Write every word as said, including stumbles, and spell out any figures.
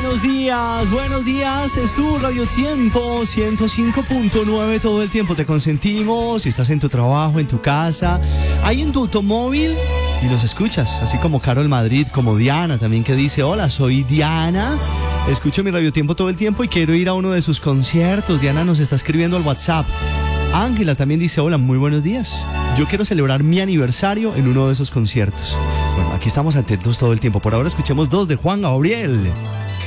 buenos días, buenos días. Es tu Radio Tiempo ciento cinco punto nueve. Todo el tiempo te consentimos. Si estás en tu trabajo, en tu casa, ahí en tu automóvil y nos escuchas, así como Carol Madrid, como Diana también, que dice: hola, soy Diana, escucho mi Radio Tiempo todo el tiempo y quiero ir a uno de sus conciertos. Diana nos está escribiendo al WhatsApp. Ángela también dice: hola, muy buenos días, yo quiero celebrar mi aniversario en uno de esos conciertos. Bueno, aquí estamos atentos todo el tiempo. Por ahora escuchemos dos de Juan Gabriel.